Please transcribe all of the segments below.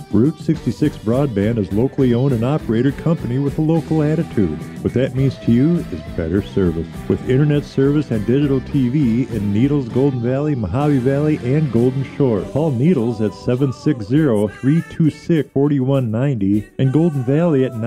Route 66 Broadband is locally owned and operated company with a local attitude. What that means to you is better service. With internet service and digital TV in Needles, Golden Valley, Mojave Valley, and Golden Shore. Call Needles at 760-326-4190 and Golden Valley at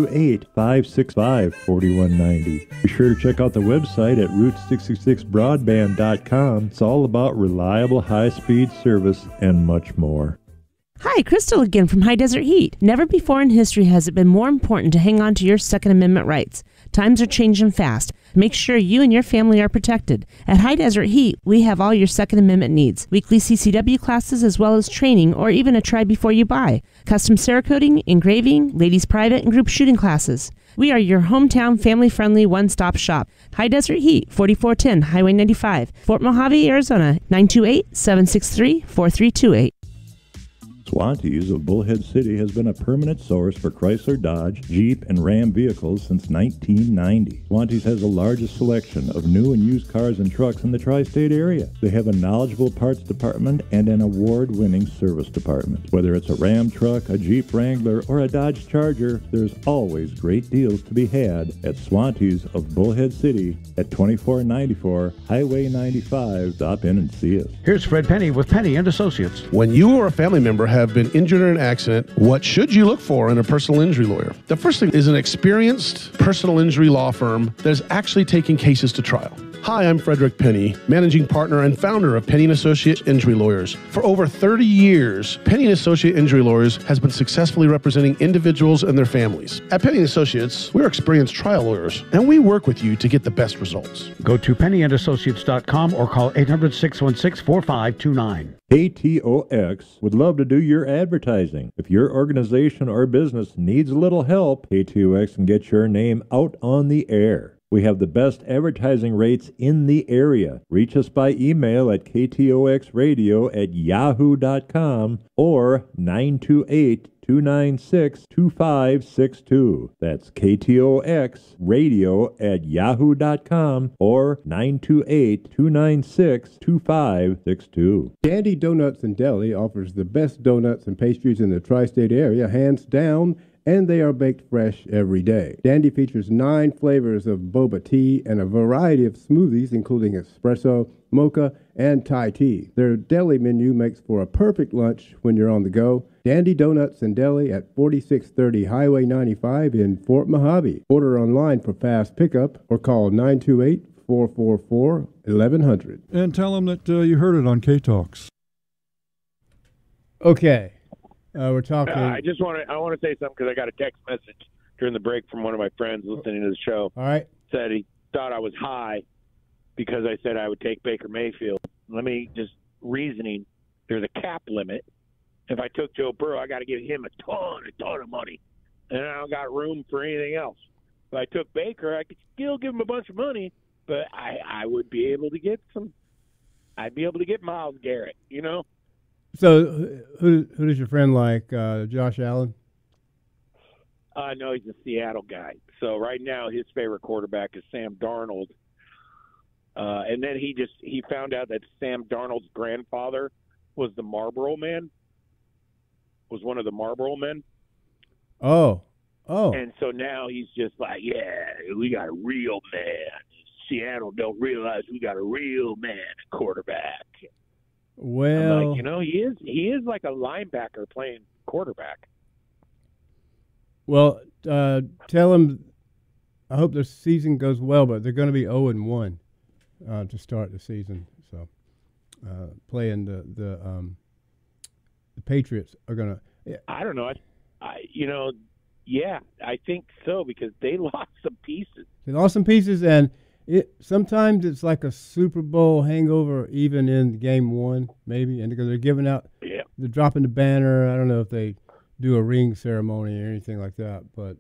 928-565-4190. Be sure to check out the website at Route66Broadband.com. It's all about reliable, high-speed service and much more. Hi, Crystal again from High Desert Heat. Never before in history has it been more important to hang on to your Second Amendment rights. Times are changing fast. Make sure you and your family are protected. At High Desert Heat, we have all your Second Amendment needs. Weekly CCW classes as well as training or even a try before you buy. Custom Cerakoting, engraving, ladies private and group shooting classes. We are your hometown family-friendly one-stop shop. High Desert Heat, 4410 Highway 95, Fort Mojave, Arizona, 928-763-4328. Swantees of Bullhead City has been a permanent source for Chrysler, Dodge, Jeep, and Ram vehicles since 1990. Swantees has the largest selection of new and used cars and trucks in the tri-state area. They have a knowledgeable parts department and an award-winning service department. Whether it's a Ram truck, a Jeep Wrangler, or a Dodge Charger, there's always great deals to be had at Swantees of Bullhead City at 2494 Highway 95. Stop in and see us. Here's Fred Penny with Penny and Associates. When you or a family member have been injured in an accident, what should you look for in a personal injury lawyer? The first thing is an experienced personal injury law firm that is actually taking cases to trial. Hi, I'm Frederick Penny, managing partner and founder of Penny & Associate Injury Lawyers. For over 30 years, Penny & Associate Injury Lawyers has been successfully representing individuals and their families. At Penny & Associates, we're experienced trial lawyers, and we work with you to get the best results. Go to pennyandassociates.com or call 800-616-4529. KTOX would love to do your advertising. If your organization or business needs a little help, KTOX can get your name out on the air. We have the best advertising rates in the area. Reach us by email at ktoxradio@yahoo.com or 928-296-2562. That's ktoxradio@yahoo.com or 928-296-2562. Dandy Donuts and Deli offers the best donuts and pastries in the tri-state area, hands down, and they are baked fresh every day. Dandy features 9 flavors of boba tea and a variety of smoothies, including espresso, mocha, and Thai tea. Their deli menu makes for a perfect lunch when you're on the go. Dandy Donuts and Deli at 4630 Highway 95 in Fort Mojave. Order online for fast pickup or call 928-444-1100. And tell them that you heard it on K-Talks. Okay. We're talking. I want to say something because I got a text message during the break from one of my friends listening to the show. All right. Said he thought I was high because I said I would take Baker Mayfield. Let me just reasoning. There's a cap limit. If I took Joe Burrow, I got to give him a ton of money, and I don't got room for anything else. If I took Baker, I could still give him a bunch of money, but I would be able to get some. I'd be able to get Myles Garrett. You know. So, who does your friend like? Josh Allen? No, he's a Seattle guy. So right now, his favorite quarterback is Sam Darnold. And then he found out that Sam Darnold's grandfather was the Marlboro Man. Was one of the Marlboro men. Oh. And so now he's just like, yeah, we got a real man. Seattle don't realize we got a real man quarterback. Well, I'm like, he is like a linebacker playing quarterback. Well, tell him I hope the season goes well, but they're going to be 0-1 to start the season. So playing the Patriots are going to. Yeah. I don't know. I think so because they lost some pieces. They lost some pieces, and sometimes it's like a Super Bowl hangover, even in game one, maybe, and because they're giving out, they're dropping the banner. I don't know if they do a ring ceremony or anything like that, but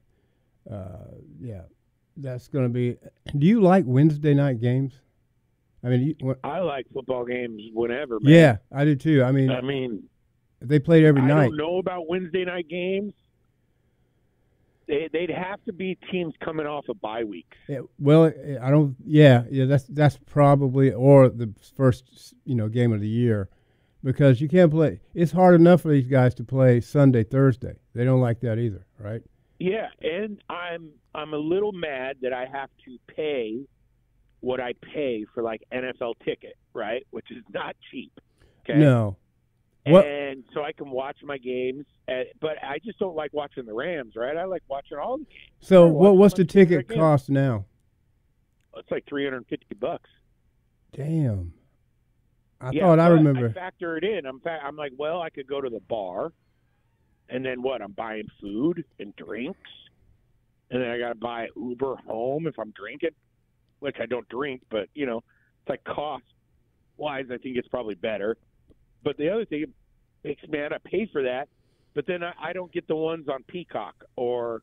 that's going to be. Do you like Wednesday night games? I mean, I like football games whenever, man. Yeah, I do too. I mean, they played every night. I don't know about Wednesday night games. They'd have to be teams coming off of bye weeks. Yeah, well, I don't. Yeah. That's probably or the first game of the year, because you can't play. It's hard enough for these guys to play Sunday, Thursday. They don't like that either, right? Yeah, and I'm a little mad that I have to pay what I pay for like NFL ticket, right? Which is not cheap. Okay. No. What? And so I can watch my games, but I just don't like watching the Rams, right? I like watching all the games. So what's the ticket cost now? It's like $350. Damn. I Yeah, thought I but remember. I factor it in. I'm like, well, I could go to the bar, and then what? I'm buying food and drinks, and then I got to buy Uber home if I'm drinking, which I don't drink, but it's like cost-wise, I think it's probably better. But the other thing, it makes me mad. I pay for that, but then I don't get the ones on Peacock or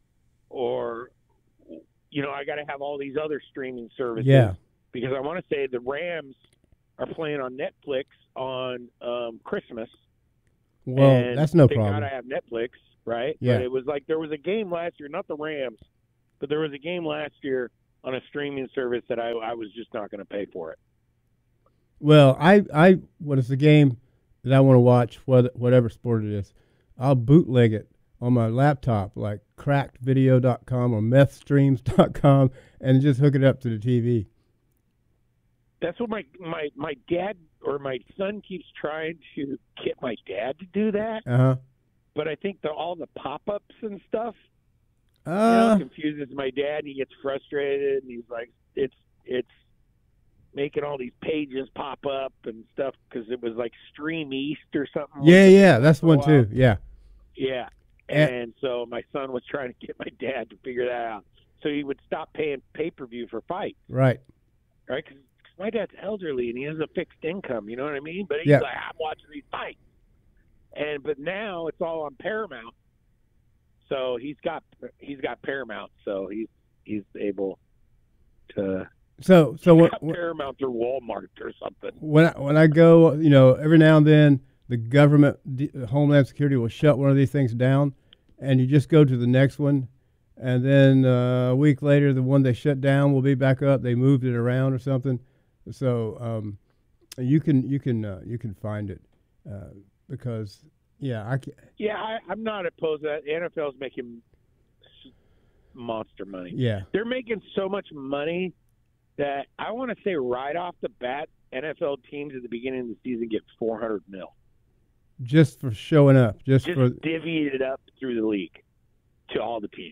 I got to have all these other streaming services. Yeah. Because I want to say the Rams are playing on Netflix on Christmas. Well, and that's no thank problem. God I have Netflix, right? Yeah. But it was like there was a game last year, not the Rams, but there was a game last year on a streaming service that I was just not going to pay for it. Well, what is the game that I want to watch, whatever sport it is, I'll bootleg it on my laptop, like crackedvideo.com or methstreams.com, and just hook it up to the TV. That's what my dad or my son keeps trying to get my dad to do that. Uh-huh. But I think all the pop-ups and stuff confuses my dad. He gets frustrated, and he's like, it's making all these pages pop up and stuff because it was like Stream East or something. Yeah, that's one too. Yeah. Yeah. And so my son was trying to get my dad to figure that out. So he would stop paying pay-per-view for fights. Right. Right? Because my dad's elderly and he has a fixed income, you know what I mean? But he's Yeah. like, I'm watching these fights. But now it's all on Paramount. So he's got Paramount, so he's able to So when Paramount or Walmart or something. when I go, every now and then the government, Homeland Security will shut one of these things down, and you just go to the next one, and then a week later the one they shut down will be back up. They moved it around or something, so you can find it because I'm not opposed to that. The NFL's making monster money. Yeah, they're making so much money that I want to say right off the bat, NFL teams at the beginning of the season get $400 million. Just for showing up, just for divvying it up through the league to all the teams.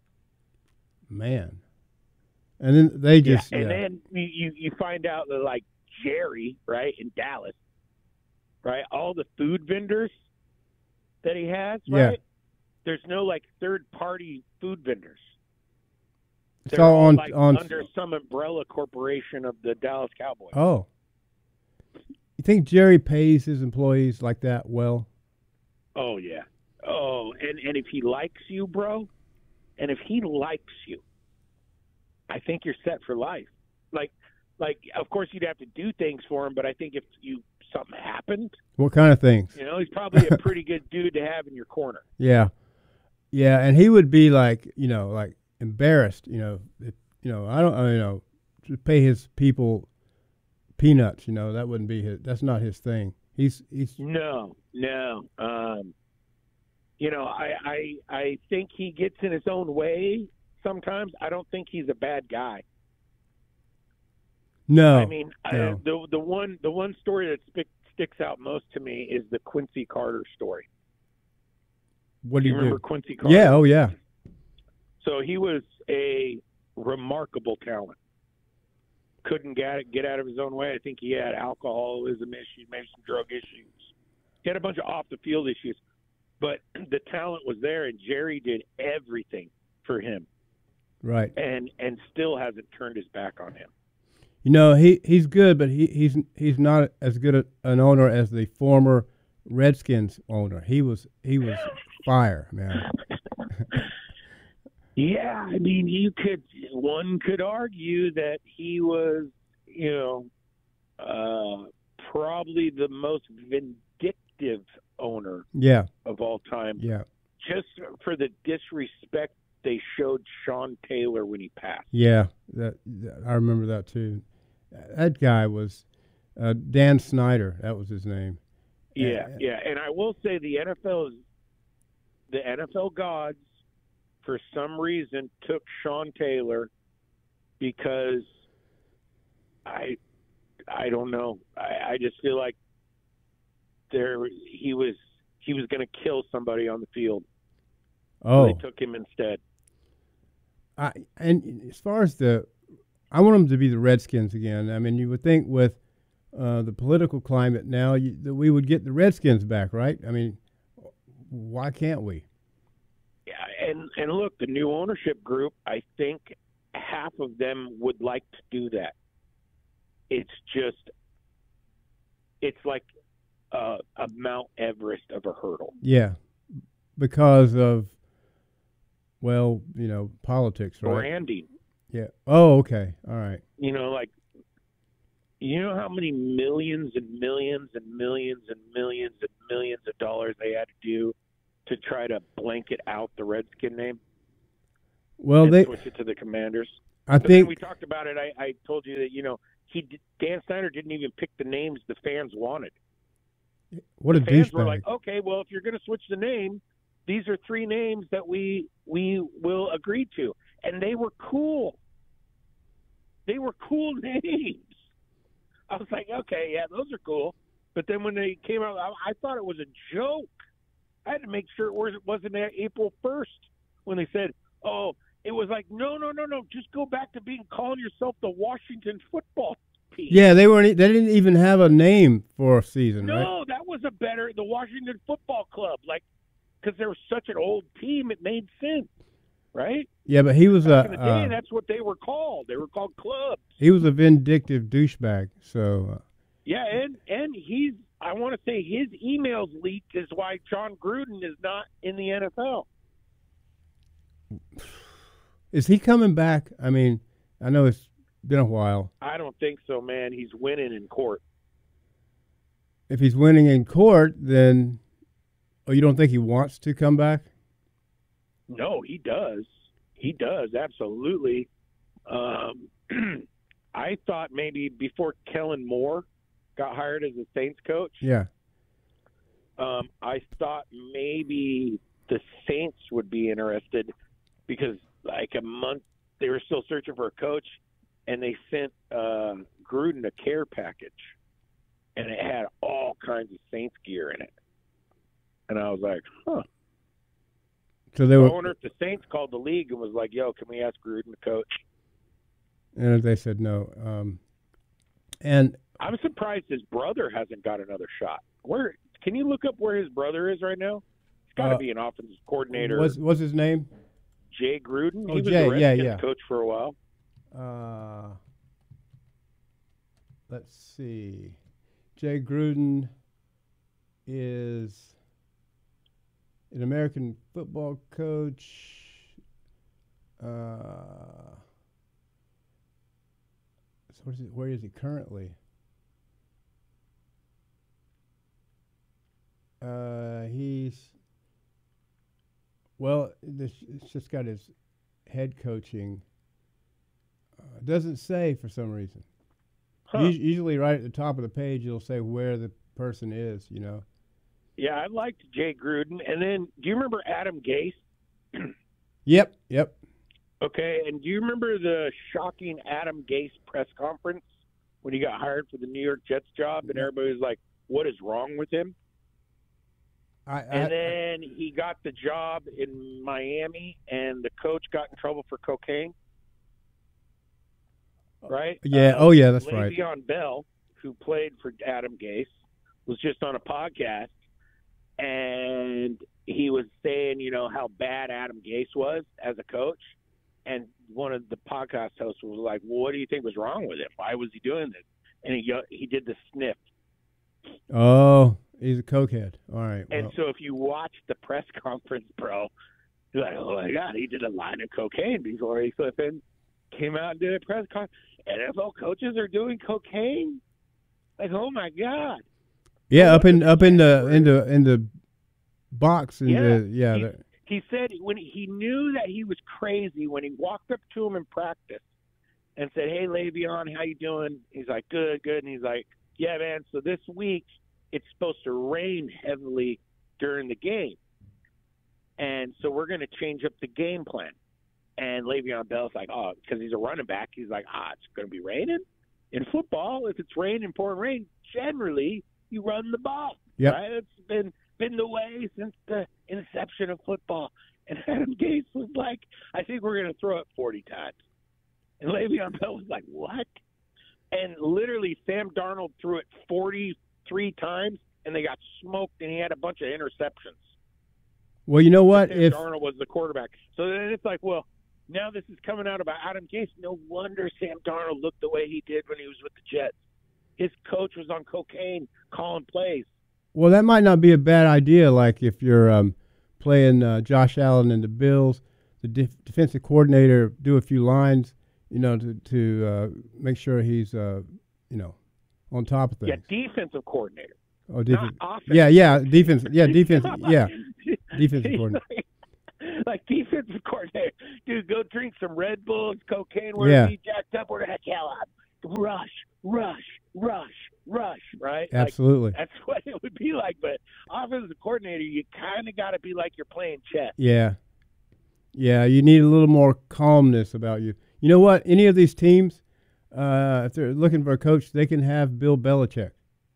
Man, and then they just then you find out that like Jerry, right, in Dallas, right, all the food vendors that he has, right, there's no like third party food vendors. It's all on under some umbrella corporation of the Dallas Cowboys. Oh. You think Jerry pays his employees like that well? Oh, yeah. Oh, and if he likes you, bro, I think you're set for life. Like, of course, you'd have to do things for him, but I think if something happened. What kind of things? He's probably a pretty good dude to have in your corner. Yeah. Yeah, and he would be like embarrassed, I don't, to pay his people peanuts, that wouldn't be that's not his thing. He's No. I think he gets in his own way sometimes. I don't think he's a bad guy. No. I mean, no. The one story that sticks out most to me is the Quincy Carter story. What do you remember Quincy Carter? Yeah, oh yeah. So he was a remarkable talent. Couldn't get out of his own way. I think he had alcoholism issues, maybe some drug issues. He had a bunch of off-the-field issues. But the talent was there, and Jerry did everything for him. Right. And still hasn't turned his back on him. He's good, but he's not as good an owner as the former Redskins owner. He was fire, man. Yeah, I mean, one could argue that he was, probably the most vindictive owner of all time. Yeah. Just for the disrespect they showed Sean Taylor when he passed. Yeah, I remember that too. That guy was Dan Snyder. That was his name. Yeah. And I will say the NFL gods, for some reason, took Sean Taylor because I don't know. I just feel like he was going to kill somebody on the field. Oh, so they took him instead. And as far as I want them to be the Redskins again. I mean, you would think with the political climate now that we would get the Redskins back, right? I mean, why can't we? Yeah, and look, the new ownership group, I think half of them would like to do that. It's like a Mount Everest of a hurdle. Yeah, because of, politics, right? Branding. Yeah. Oh, okay. All right. You know how many millions and millions and millions and millions and millions of dollars they had to do to try to blanket out the Redskin name? Well, and they switch it to the Commanders. I But think then we talked about it. I told you that Dan Snyder didn't even pick the names the fans wanted. what a The fans were douchebag. like, okay, well, if you're going to switch the name, these are 3 names that we will agree to, and they were cool. They were cool names. I was like, okay, yeah, those are cool. But then when they came out, I thought it was a joke. I had to make sure it wasn't April 1st when they said, oh, it was like, no, just go back to calling yourself the Washington Football Team. Yeah, they didn't even have a name for a season, right? No, that was the Washington Football Club, because they were such an old team, it made sense, right? Yeah, but he was Back in the day, that's what they were called. They were called clubs. he was a vindictive douchebag. So Yeah, and I want to say his emails leaked is why John Gruden is not in the NFL. is he coming back? I mean, I know it's been a while. I don't think so, man. He's winning in court. If he's winning in court, then you don't think he wants to come back? No, he does. He does, absolutely. I thought maybe before Kellen Moore got hired as a Saints coach, Yeah. I thought maybe the Saints would be interested because like a month they were still searching for a coach, and they sent Gruden a care package, and it had all kinds of Saints gear in it. And I was like, huh. So they I were, wonder if the Saints called the league and was like, yo, can we ask Gruden to coach? and they said no. And I'm surprised his brother hasn't got another shot. Where can you look up where his brother is right now? He's got to be an offensive coordinator. what's his name? Jay Gruden. Oh, He was Jay, the Redskins yeah. coach for a while. Let's see. Jay Gruden is an American football coach. So where is he currently? It's just got his head coaching. It doesn't say for some reason. Huh. Usually, right at the top of the page, it'll say where the person is. Yeah, I liked Jay Gruden. And then, do you remember Adam Gase? Yep. Okay, and do you remember the shocking Adam Gase press conference when he got hired for the New York Jets job, and everybody was like, what is wrong with him? And then he got the job in Miami, and the coach got in trouble for cocaine. Right? Yeah. That's right. Le'Veon Bell, who played for Adam Gase, was just on a podcast, and he was saying, how bad Adam Gase was as a coach. And one of the podcast hosts was like, well, what do you think was wrong with him? Why was he doing this? And he did the sniff. Oh, he's a cokehead. All right. And so if you watch the press conference, bro, you're like, oh, my God, he did a line of cocaine before he flipping came out and did a press conference. NFL coaches are doing cocaine? Like, oh, my God. Yeah, up in the box. He said when he knew that he was crazy when he walked up to him in practice and said, hey, Le'Veon, how you doing? He's like, good. And he's like, yeah, man, so this week it's supposed to rain heavily during the game. And so we're going to change up the game plan. And Le'Veon Bell's like, oh, because he's a running back, he's like, it's going to be raining? In football, if it's raining, pouring rain, generally you run the ball. Yep. Right? It's been the way since the inception of football. And Adam Gase was like, I think we're going to throw it 40 times. And Le'Veon Bell was like, what? And literally Sam Darnold threw it 43 times, and they got smoked, and he had a bunch of interceptions. Well, you know what? Sam Darnold was the quarterback. So then it's like, well, now this is coming out about Adam Gase. No wonder Sam Darnold looked the way he did when he was with the Jets. His coach was on cocaine calling plays. Well, that might not be a bad idea. Like if you're playing Josh Allen and the Bills, the defensive coordinator do a few lines, to make sure he's, on top of things. Yeah, defensive coordinator. Oh, defense. Not offense. Yeah, defense. Yeah, defense. Yeah, defensive coordinator. Like defensive coordinator. Dude, go drink some Red Bulls, cocaine, where be jacked up, where the heck hell up. Rush, right? Absolutely. Like, that's what it would be like. But offensive coordinator, you kind of got to be like you're playing chess. Yeah, you need a little more calmness about you. You know what? Any of these teams, if they're looking for a coach, they can have Bill Belichick.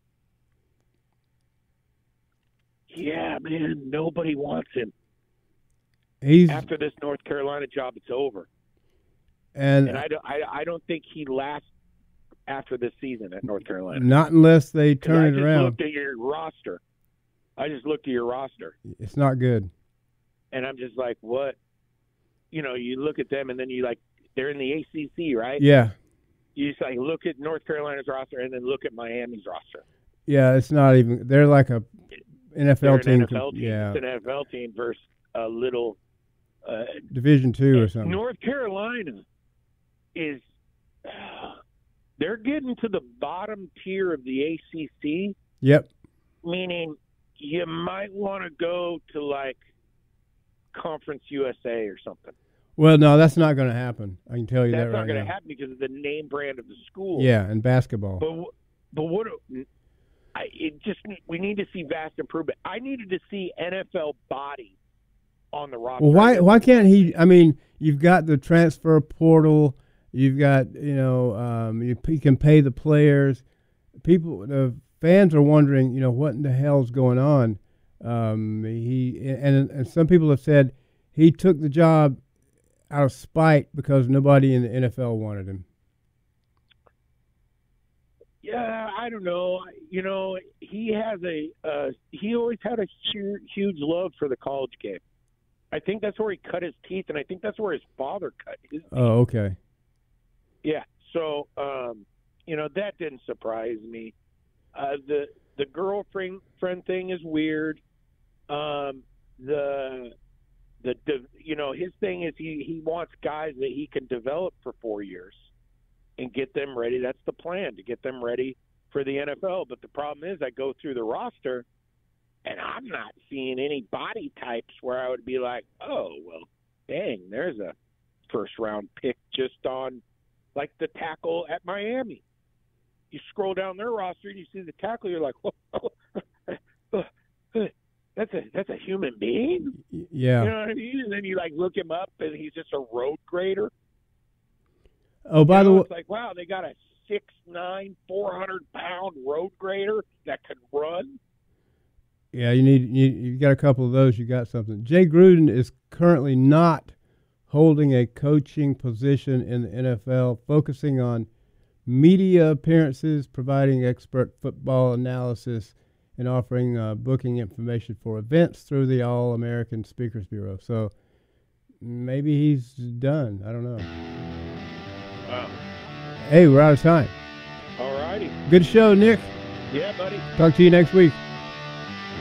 Yeah, man, nobody wants him. After this North Carolina job, it's over. And I don't think he lasts after this season at North Carolina. Not unless they turn it around. I just looked at your roster. It's not good. And I'm just like, what? You look at them, and then they're in the ACC, right? Yeah. You just look at North Carolina's roster, and then look at Miami's roster. Yeah, it's not even. They're like a NFL team. NFL team. Yeah. It's an NFL team versus a little Division II or something. North Carolina is they're getting to the bottom tier of the ACC. Yep. Meaning you might want to go to Conference USA or something. Well, no, that's not going to happen. I can tell you that right now. That's not going to happen because of the name brand of the school. Yeah, and basketball. But we need to see vast improvement. I needed to see NFL body on the roster. Well, why can't he? I mean, you've got the transfer portal. You've got you can pay the players. The fans are wondering, what in the hell's going on? And some people have said he took the job out of spite because nobody in the NFL wanted him. Yeah, I don't know. He has he always had a huge love for the college game. I think that's where he cut his teeth, and I think that's where his father cut his teeth. Oh, okay. Yeah, so that didn't surprise me. The girlfriend thing is weird. His thing is he wants guys that he can develop for 4 years and get them ready. That's the plan, to get them ready for the NFL. But the problem is I go through the roster, and I'm not seeing any body types where I would be like, oh, well, dang, there's a first-round pick just on, the tackle at Miami. You scroll down their roster and you see the tackle, you're like, that's a human being? Yeah. You know what I mean? And then you, look him up, and he's just a road grader. Oh, by the way, it's like, wow, they got a 6'9", 400-pound road grader that can run. Yeah, you got a couple of those. You got something. Jay Gruden is currently not holding a coaching position in the NFL, focusing on media appearances, providing expert football analysis, and offering booking information for events through the All-American Speakers Bureau. So maybe he's done. I don't know. Wow. Hey, we're out of time. All righty. Good show, Nick. Yeah, buddy. Talk to you next week.